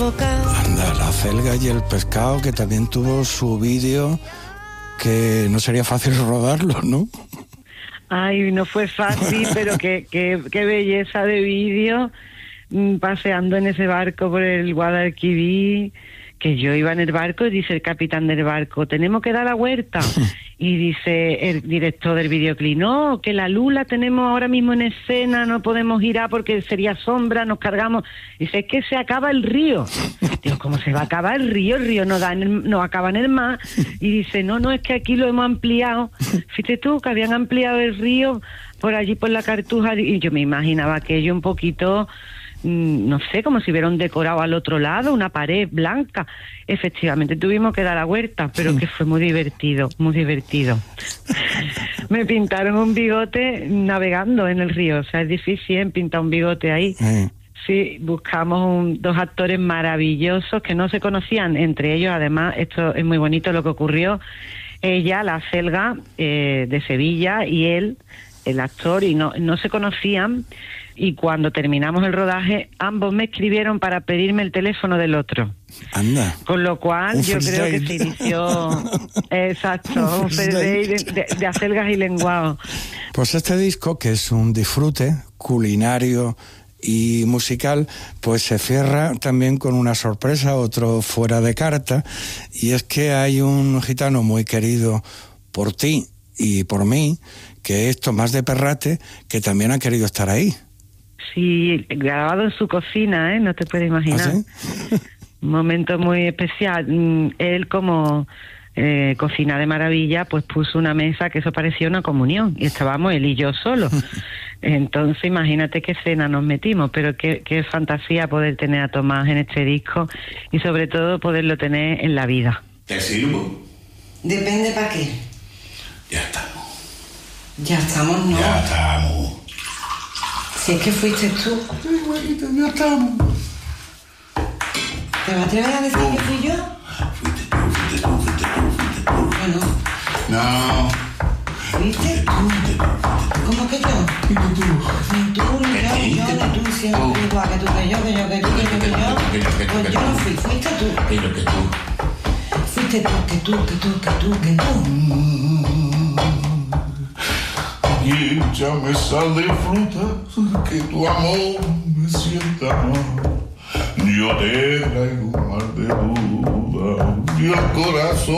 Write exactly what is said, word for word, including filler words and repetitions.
equivocado. Anda, la acelga y el pescado, que también tuvo su vídeo, que no sería fácil rodarlo, ¿no? Ay, no fue fácil, pero qué, qué, qué belleza de vídeo, paseando en ese barco por el Guadalquivir, que yo iba en el barco y dice el capitán del barco, tenemos que dar la huerta. Y dice el director del videoclip, no, que la luz la tenemos ahora mismo en escena, no podemos girar porque sería sombra, nos cargamos. Dice, es que se acaba el río. Digo, ¿cómo se va a acabar el río? El río no, da en el, no acaba en el mar. Y dice, no, no, es que aquí lo hemos ampliado. Fíjate tú, que habían ampliado el río por allí, por la Cartuja. Y yo me imaginaba aquello un poquito... no sé, como si hubiera un decorado al otro lado, una pared blanca. Efectivamente, tuvimos que dar la vuelta, pero que fue muy divertido, muy divertido. Me pintaron un bigote navegando en el río, o sea, es difícil, ¿eh?, pintar un bigote ahí. Mm. Sí, buscamos un, dos actores maravillosos que no se conocían entre ellos, además, esto es muy bonito lo que ocurrió. Ella, la Selga, eh, de Sevilla, y él, el actor, y no, no se conocían. Y cuando terminamos el rodaje, ambos me escribieron para pedirme el teléfono del otro. Anda. Con lo cual, yo creo que se inició... Exacto, un first date de, de, de acelgas y lenguado. Pues este disco, que es un disfrute culinario y musical, pues se cierra también con una sorpresa, otro fuera de carta, y es que hay un gitano muy querido por ti y por mí, que es Tomás de Perrate, que también ha querido estar ahí. Sí, grabado en su cocina, ¿eh? No te puedes imaginar. ¿Ah, sí? Un momento muy especial. Él, como eh, cocina de maravilla, pues puso una mesa que eso parecía una comunión, y estábamos él y yo solos. Entonces, imagínate qué cena nos metimos, pero qué, qué fantasía poder tener a Tomás en este disco, y sobre todo poderlo tener en la vida. ¿Te sirvo? Depende para qué. Ya estamos. Ya estamos, ¿no? Ya estamos. Si es que fuiste tú. Sí, güeyito, ya estamos. ¿Te vas a atrever a decir que fui yo? Fuiste tú, fuiste tú, fuiste tú, fuiste tú. Bueno. No. ¿Fuiste tú? Fuiste tú, fuiste tú. ¿Cómo que yo? Fuiste tú. Ni tú, ni yo, ni yo, ni tú, siempre igual que tú, que yo, que yo, que tú, que yo, que yo. Pues yo no fui, fuiste tú. Que yo, que tú. Fuiste tú, que tú, que tú, que tú, que tú. Y échame sal de fruta, que tu amor me sienta mal. Yo te traigo un mar de duda y el corazón